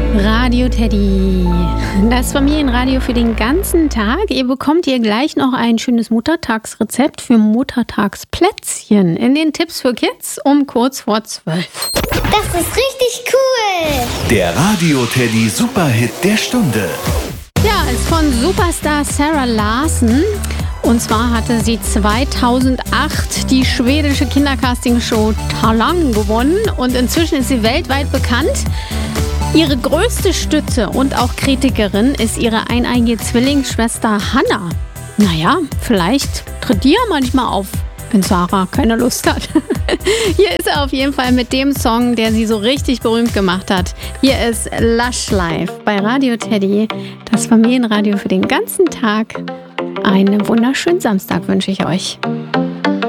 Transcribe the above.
Radio Teddy, das Familienradio für den ganzen Tag. Ihr bekommt hier gleich noch ein schönes Muttertagsrezept für Muttertagsplätzchen in den Tipps für Kids um kurz vor 12. Das ist richtig cool! Der Radio Teddy Superhit der Stunde. Ja, ist von Superstar Sarah Larsson. Und zwar hatte sie 2008 die schwedische Kindercastingshow Talang gewonnen. Und inzwischen ist sie weltweit bekannt. Ihre größte Stütze und auch Kritikerin ist ihre eineige Zwillingsschwester Hannah. Naja, vielleicht tritt die ja manchmal auf, wenn Sarah keine Lust hat. Hier ist er auf jeden Fall mit dem Song, der sie so richtig berühmt gemacht hat. Hier ist Lush Life bei Radio Teddy, das Familienradio für den ganzen Tag. Einen wunderschönen Samstag wünsche ich euch.